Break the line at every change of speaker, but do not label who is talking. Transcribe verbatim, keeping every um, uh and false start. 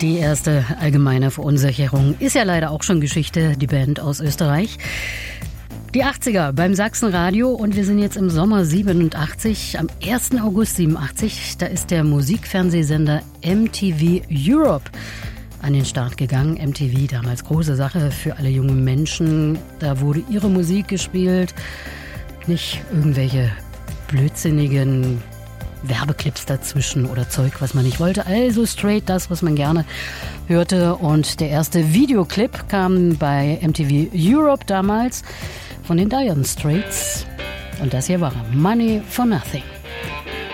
Die erste allgemeine Verunsicherung ist ja leider auch schon Geschichte, die Band aus Österreich. Die achtziger beim Sachsenradio und wir sind jetzt im Sommer siebenundachtzig, am ersten August siebenundachtzig, da ist der Musikfernsehsender M T V Europe an den Start gegangen. M T V, damals große Sache für alle jungen Menschen, da wurde ihre Musik gespielt, nicht irgendwelche blödsinnigen Werbeclips dazwischen oder Zeug, was man nicht wollte. Also straight das, was man gerne hörte. Und der erste Videoclip kam bei M T V Europe damals von den Dire Straits. Und das hier war Money for Nothing.